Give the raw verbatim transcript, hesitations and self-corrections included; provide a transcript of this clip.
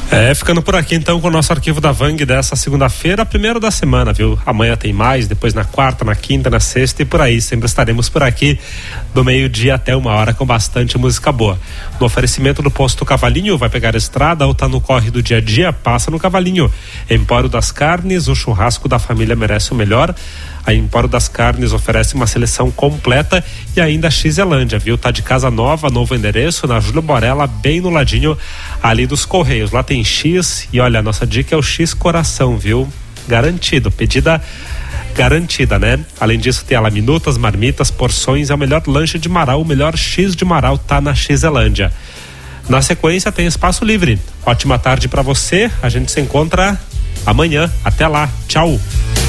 É, ficando por aqui então com o nosso arquivo da Vang dessa segunda-feira, primeiro da semana, viu? Amanhã tem mais, depois na quarta, na quinta, na sexta e por aí. Sempre estaremos por aqui do meio-dia até uma hora com bastante música boa. No oferecimento do Posto Cavalinho, vai pegar a estrada ou tá no corre do dia a dia, passa no Cavalinho. Empório das Carnes, o churrasco da família merece o melhor. A Empório das Carnes oferece uma seleção completa e ainda a Xelândia, viu? Tá de casa nova, novo endereço, na Júlio Borella, bem no ladinho ali dos Correios. Lá tem X e olha, a nossa dica é o X Coração, viu? Garantido, pedida garantida, né? Além disso tem a laminutas, marmitas, porções, é o melhor lanche de Marau, o melhor X de Marau tá na Xelândia. Na sequência tem Espaço Livre. Ótima tarde pra você, a gente se encontra amanhã. Até lá, tchau!